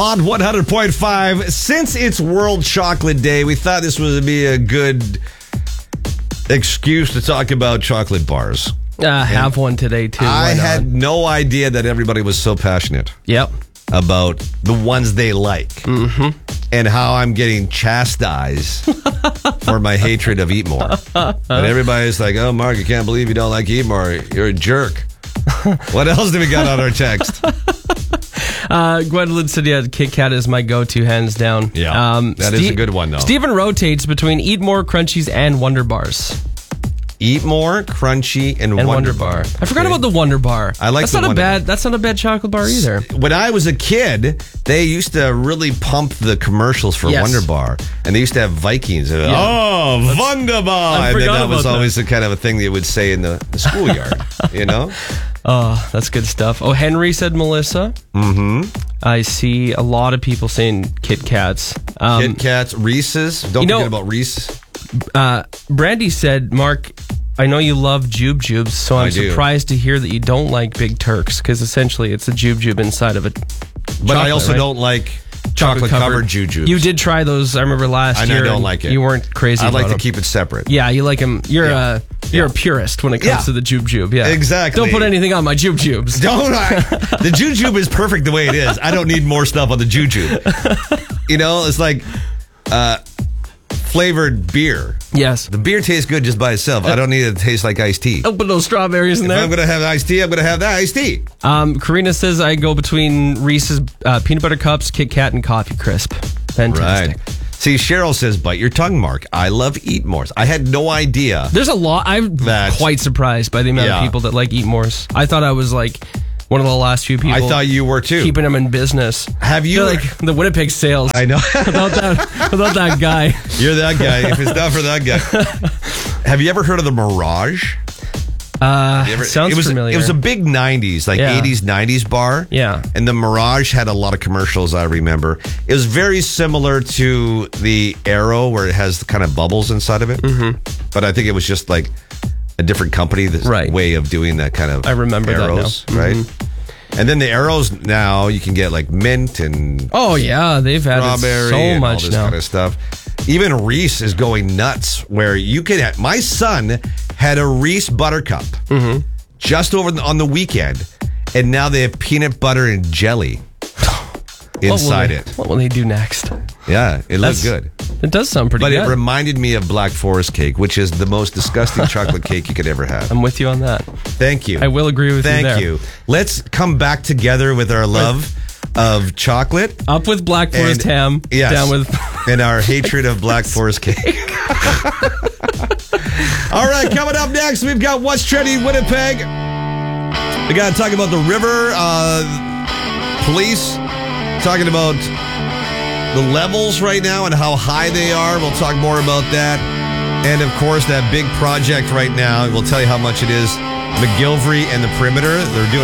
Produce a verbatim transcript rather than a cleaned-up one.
Hot one hundred point five. Since it's World Chocolate Day, we thought this would be a good excuse to talk about chocolate bars. Uh, have one today, too. I Why not? had no idea that everybody was so passionate Yep. about the ones they like. Mm-hmm. And how I'm getting chastised for my hatred of Eat More. And everybody's like, oh, Mark, I can't believe you don't like Eat More. You're a jerk. What else do we got on our text? Uh, Gwendolyn said, yeah, Kit Kat is my go-to, hands down. Yeah, um, that Ste- is a good one, though. Steven rotates between Eat More, Crunchies, and Wonder Bars. Eat More, Crunchy, and, and Wonder, Wonder Bar. Bar. I forgot okay. about the Wonder Bar. I like that's the not Wonder a bad. Bar. That's not a bad chocolate bar either. When I was a kid, they used to really pump the commercials for yes. Wonder Bar, and they used to have Vikings. Yeah. Oh, Wonder Bar! I and then forgot that was about always that. the kind of a thing they would say in the, the schoolyard. You know? Oh, that's good stuff. Oh, Henry said Melissa. Mm-hmm. I see a lot of people saying Kit Kats. Um, Kit Kats, Reese's. Don't you know, forget about Reese. Uh, Brandy said, Mark, I know you love Jube Jubes, so I'm surprised to hear that you don't like Big Turks, because essentially it's a Jube Jube inside of it. But I also right? don't like chocolate-covered Jujubes. You did try those, I remember last I year. I don't like it. You weren't crazy I about like them. to keep it separate. Yeah, you like them. You're, yeah. a, you're yeah. a purist when it comes yeah. to the Jube Jube. Yeah, exactly. Don't put anything on my Jube Jubes. Don't I? The Jujube is perfect the way it is. I don't need more stuff on the Jujube. You know, it's like uh, flavored beer. Yes. The beer tastes good just by itself. I don't need it to taste like iced tea. I'll put those strawberries in if there. If I'm going to have iced tea, I'm going to have that iced tea. Um, Karina says I go between Reese's uh, Peanut Butter Cups, Kit Kat, and Coffee Crisp. Fantastic. Right. See, Cheryl says, bite your tongue, Mark. I love Eat Mores. I had no idea. There's a lot. I'm that, quite surprised by the amount yeah. of people that like Eat Mores. I thought I was like one of the last few people. I thought you were too. Keeping them in business. Have you? They're like the Winnipeg sales. I know. without that, without that guy. You're that guy. If it's not for that guy. Have you ever heard of the Mirage? Uh, ever, sounds it was, familiar. It was a big nineties, like yeah. eighties, nineties bar. Yeah. And the Mirage had a lot of commercials, I remember. It was very similar to the Aero, where it has the kind of bubbles inside of it. Mm-hmm. But I think it was just like a different company, this right. way of doing that kind of I remember arrows, that now. right? Mm-hmm. And then the arrows now, you can get like mint and oh yeah, they've added so and much all this now. kind of stuff. Even Reese is going nuts, where you can have, my son had a Reese Buttercup mm-hmm. just over the, on the weekend, and now they have peanut butter and jelly inside what they, it. What will they do next? Yeah, it looks good. It does sound pretty but good. But it reminded me of Black Forest cake, which is the most disgusting chocolate cake you could ever have. I'm with you on that. Thank you. I will agree with Thank you there. Thank you. Let's come back together with our love of chocolate. Up with Black Forest and, ham. Yes. Down with... and our hatred of Black Forest cake. All right, coming up next, we've got What's Trending Winnipeg. We got to talk about the river. Uh, police talking about the levels right now and how high they are. We'll talk more about that. And, of course, that big project right now. We'll tell you how much it is. McGillivray and the Perimeter. They're doing